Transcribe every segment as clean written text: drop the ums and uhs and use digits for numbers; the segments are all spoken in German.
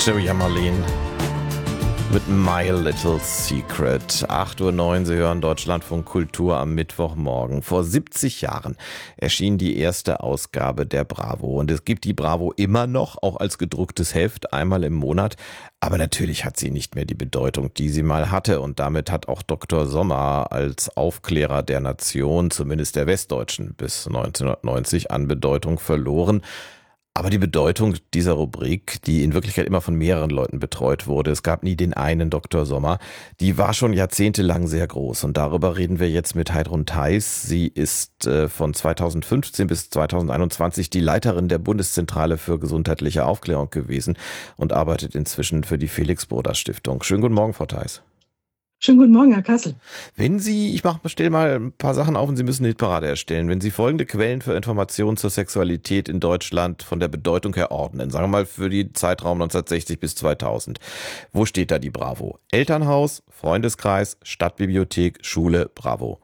Joey Marlene mit My Little Secret. 8:09 Uhr, Sie hören Deutschlandfunk Kultur am Mittwochmorgen. Vor 70 Jahren erschien die erste Ausgabe der Bravo. Und es gibt die Bravo immer noch, auch als gedrucktes Heft, einmal im Monat. Aber natürlich hat sie nicht mehr die Bedeutung, die sie mal hatte. Und damit hat auch Dr. Sommer als Aufklärer der Nation, zumindest der Westdeutschen, bis 1990 an Bedeutung verloren. Aber die Bedeutung dieser Rubrik, die in Wirklichkeit immer von mehreren Leuten betreut wurde, es gab nie den einen Dr. Sommer, die war schon jahrzehntelang sehr groß. Und darüber reden wir jetzt mit Heidrun Theis. Sie ist von 2015 bis 2021 die Leiterin der Bundeszentrale für gesundheitliche Aufklärung gewesen und arbeitet inzwischen für die Felix-Brodar-Stiftung. Schönen guten Morgen, Frau Theis. Schönen guten Morgen, Herr Kassel. Wenn Sie, stelle mal ein paar Sachen auf und Sie müssen eine Hitparade erstellen. Wenn Sie folgende Quellen für Informationen zur Sexualität in Deutschland von der Bedeutung her ordnen, sagen wir mal für den Zeitraum 1960 bis 2000, wo steht da die Bravo? Elternhaus, Freundeskreis, Stadtbibliothek, Schule, Bravo.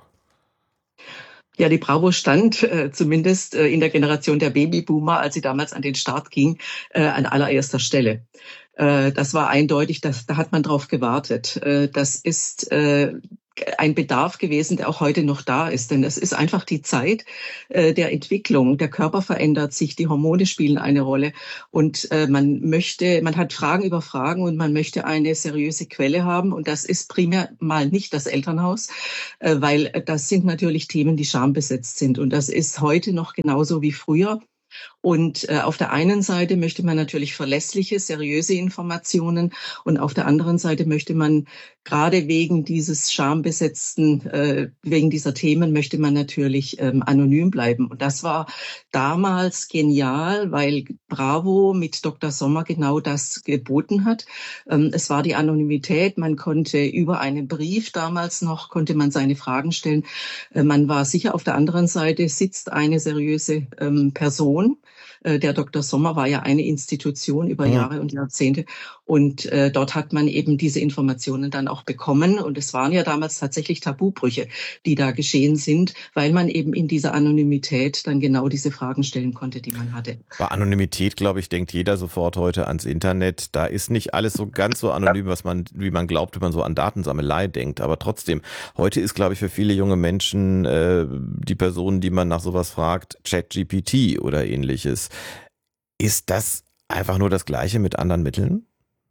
Ja, die Bravo stand zumindest in der Generation der Babyboomer, als sie damals an den Start ging, an allererster Stelle. Das war eindeutig, da hat man drauf gewartet. Das ist ein Bedarf gewesen, der auch heute noch da ist. Denn es ist einfach die Zeit der Entwicklung. Der Körper verändert sich, die Hormone spielen eine Rolle. Und man hat Fragen über Fragen und man möchte eine seriöse Quelle haben. Und das ist primär mal nicht das Elternhaus, weil das sind natürlich Themen, die schambesetzt sind. Und das ist heute noch genauso wie früher. Und auf der einen Seite möchte man natürlich verlässliche, seriöse Informationen und auf der anderen Seite möchte man gerade wegen dieses schambesetzten, wegen dieser Themen möchte man natürlich anonym bleiben. Und das war damals genial, weil Bravo mit Dr. Sommer genau das geboten hat. Es war die Anonymität, man konnte über einen Brief damals noch, konnte man seine Fragen stellen. Man war sicher, auf der anderen Seite sitzt eine seriöse Person. Der Dr. Sommer war ja eine Institution über Jahre und Jahrzehnte und dort hat man eben diese Informationen dann auch bekommen und es waren ja damals tatsächlich Tabubrüche, die da geschehen sind, weil man eben in dieser Anonymität dann genau diese Fragen stellen konnte, die man hatte. Bei Anonymität, glaube ich, denkt jeder sofort heute ans Internet. Da ist nicht alles so ganz so anonym, wie man glaubt, wenn man so an Datensammelei denkt. Aber trotzdem, heute ist, glaube ich, für viele junge Menschen die Person, die man nach sowas fragt, ChatGPT oder ähnliches. Ist das einfach nur das Gleiche mit anderen Mitteln?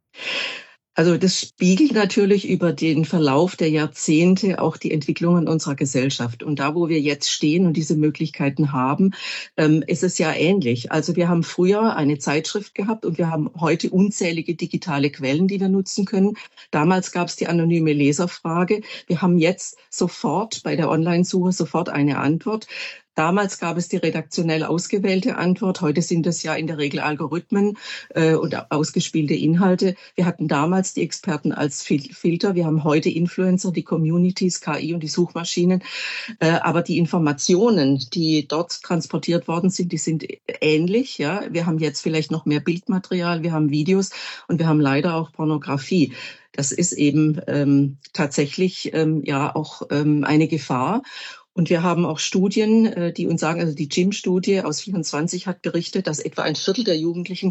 Also das spiegelt natürlich über den Verlauf der Jahrzehnte auch die Entwicklungen unserer Gesellschaft. Und da, wo wir jetzt stehen und diese Möglichkeiten haben, ist es ja ähnlich. Also wir haben früher eine Zeitschrift gehabt und wir haben heute unzählige digitale Quellen, die wir nutzen können. Damals gab es die anonyme Leserfrage. Wir haben jetzt sofort bei der Online-Suche sofort eine Antwort. Damals gab es die redaktionell ausgewählte Antwort. Heute sind es ja in der Regel Algorithmen und ausgespielte Inhalte. Wir hatten damals die Experten als Filter. Wir haben heute Influencer, die Communities, KI und die Suchmaschinen. Aber die Informationen, die dort transportiert worden sind, die sind ähnlich. Ja, wir haben jetzt vielleicht noch mehr Bildmaterial, wir haben Videos und wir haben leider auch Pornografie. Das ist eben tatsächlich ja auch eine Gefahr. Und wir haben auch Studien, die uns sagen, also die Jim-Studie aus 24 hat berichtet, dass etwa ein Viertel der Jugendlichen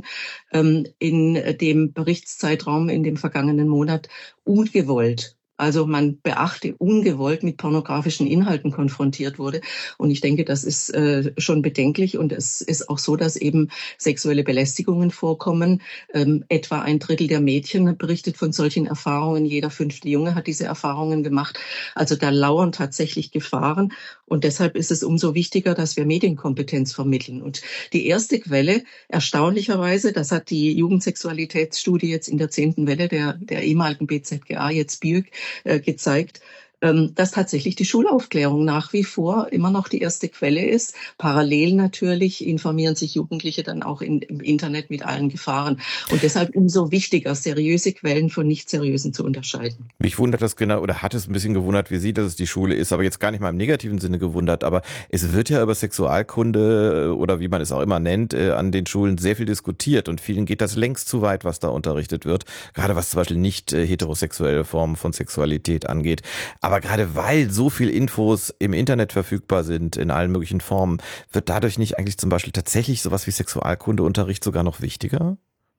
in dem Berichtszeitraum in dem vergangenen Monat ungewollt, also man beachte ungewollt mit pornografischen Inhalten konfrontiert wurde. Und ich denke, das ist schon bedenklich. Und es ist auch so, dass eben sexuelle Belästigungen vorkommen. Etwa ein Drittel der Mädchen berichtet von solchen Erfahrungen. Jeder 5. Junge hat diese Erfahrungen gemacht. Also da lauern tatsächlich Gefahren. Und deshalb ist es umso wichtiger, dass wir Medienkompetenz vermitteln. Und die erste Quelle, erstaunlicherweise, das hat die Jugendsexualitätsstudie jetzt in der 10. Welle der ehemaligen BZGA, jetzt BÜG, gezeigt, dass tatsächlich die Schulaufklärung nach wie vor immer noch die erste Quelle ist. Parallel natürlich informieren sich Jugendliche dann auch im Internet mit allen Gefahren. Und deshalb umso wichtiger, seriöse Quellen von nicht seriösen zu unterscheiden. Mich wundert das genau, oder hat es ein bisschen gewundert, wie Sie, dass es die Schule ist, aber jetzt gar nicht mal im negativen Sinne gewundert, aber es wird ja über Sexualkunde oder wie man es auch immer nennt, an den Schulen sehr viel diskutiert und vielen geht das längst zu weit, was da unterrichtet wird, gerade was zum Beispiel nicht heterosexuelle Formen von Sexualität angeht. Aber gerade weil so viel Infos im Internet verfügbar sind, in allen möglichen Formen, wird dadurch nicht eigentlich zum Beispiel tatsächlich sowas wie Sexualkundeunterricht sogar noch wichtiger?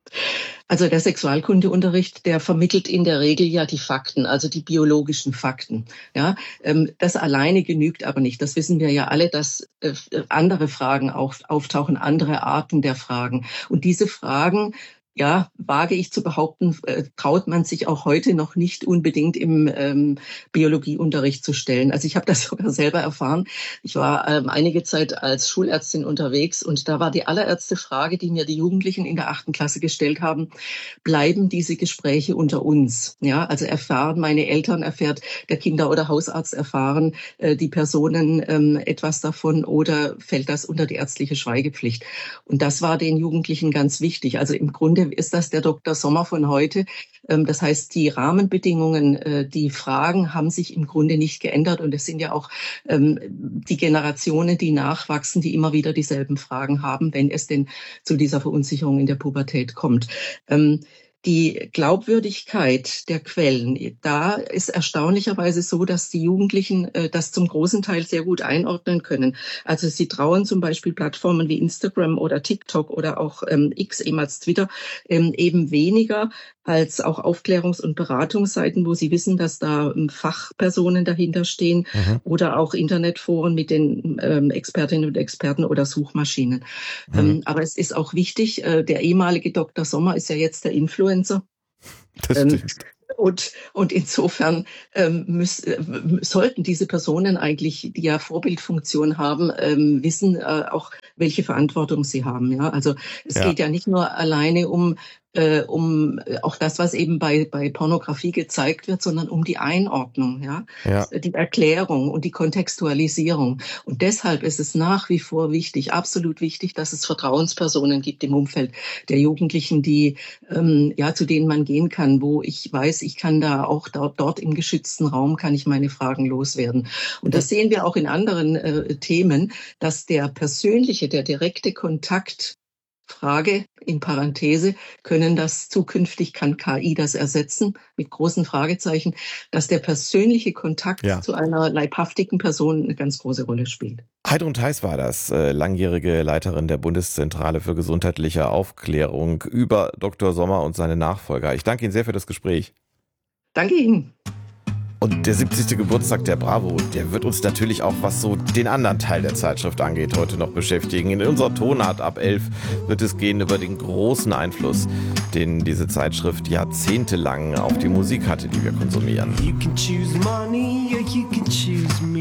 Also der Sexualkundeunterricht, der vermittelt in der Regel ja die Fakten, also die biologischen Fakten. Ja, das alleine genügt aber nicht. Das wissen wir ja alle, dass andere Fragen auftauchen, andere Arten der Fragen. Und diese Fragen, ja, wage ich zu behaupten, traut man sich auch heute noch nicht unbedingt im Biologieunterricht zu stellen. Also ich habe das sogar selber erfahren. Ich war einige Zeit als Schulärztin unterwegs und da war die allererste Frage, die mir die Jugendlichen in der 8. Klasse gestellt haben: Bleiben diese Gespräche unter uns? Ja, also erfahren meine Eltern, erfährt der Kinder- oder Hausarzt, erfahren die Personen etwas davon oder fällt das unter die ärztliche Schweigepflicht? Und das war den Jugendlichen ganz wichtig. Also im Grunde ist das der Dr. Sommer von heute. Das heißt, die Rahmenbedingungen, die Fragen haben sich im Grunde nicht geändert. Und es sind ja auch die Generationen, die nachwachsen, die immer wieder dieselben Fragen haben, wenn es denn zu dieser Verunsicherung in der Pubertät kommt. Die Glaubwürdigkeit der Quellen, da ist erstaunlicherweise so, dass die Jugendlichen das zum großen Teil sehr gut einordnen können. Also sie trauen zum Beispiel Plattformen wie Instagram oder TikTok oder auch X, ehemals Twitter, eben weniger als auch Aufklärungs- und Beratungsseiten, wo sie wissen, dass da Fachpersonen dahinter stehen, oder auch Internetforen mit den Expertinnen und Experten oder Suchmaschinen. Aber es ist auch wichtig, der ehemalige Dr. Sommer ist ja jetzt der Influencer. Das stimmt. Und insofern sollten diese Personen eigentlich, die ja Vorbildfunktion haben, wissen auch, welche Verantwortung sie haben. Ja, also es geht ja nicht nur alleine um auch das, was eben bei Pornografie gezeigt wird, sondern um die Einordnung, die Erklärung und die Kontextualisierung. Und deshalb ist es nach wie vor wichtig, absolut wichtig, dass es Vertrauenspersonen gibt im Umfeld der Jugendlichen, die zu denen man gehen kann, wo ich weiß, ich kann da auch dort im geschützten Raum kann ich meine Fragen loswerden. Und das sehen wir auch in anderen Themen, dass der persönliche, der direkte Kontakt, Frage in Parenthese, kann KI das ersetzen, mit großen Fragezeichen, dass der persönliche Kontakt zu einer leibhaftigen Person eine ganz große Rolle spielt. Heidrun Theis war das, langjährige Leiterin der Bundeszentrale für gesundheitliche Aufklärung über Dr. Sommer und seine Nachfolger. Ich danke Ihnen sehr für das Gespräch. Danke Ihnen. Und der 70. Geburtstag der Bravo, der wird uns natürlich auch, was so den anderen Teil der Zeitschrift angeht, heute noch beschäftigen. In unserer Tonart ab 11 wird es gehen über den großen Einfluss, den diese Zeitschrift jahrzehntelang auf die Musik hatte, die wir konsumieren. You can choose money or you can choose me.